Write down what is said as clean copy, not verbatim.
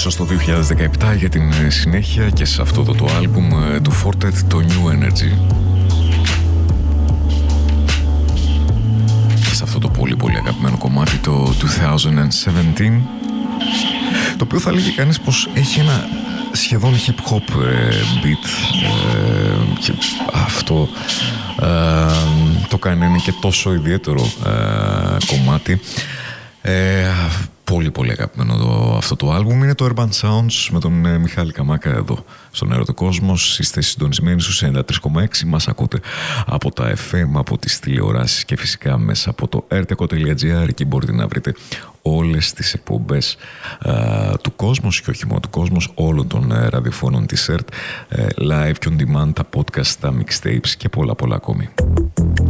πίσω στο 2017 για την συνέχεια και σε αυτό το άλμπουμ του Fortet, το New Energy. Και σε αυτό το πολύ πολύ αγαπημένο κομμάτι, το 2017, το οποίο θα λέγει κανείς πως έχει ένα σχεδόν hip hop beat, και αυτό το κάνει είναι και τόσο ιδιαίτερο κομμάτι. Πολύ πολύ αγαπημένο αυτό το άλμπουμ. Είναι το Urban Sounds με τον Μιχάλη Καμάκα εδώ στον Ερωτοκόσμος. Είστε συντονισμένοι στους 93,6. Μας ακούτε από τα FM, από τις τηλεοράσεις και φυσικά μέσα από το rtco.gr. Εκεί μπορείτε να βρείτε όλες τις εκπομπές του Κόσμος και όχι μόνο του Κόσμος, όλων των ραδιοφώνων της ΕΡΤ, live και on demand, τα podcast, τα mixtapes και πολλά πολλά ακόμη.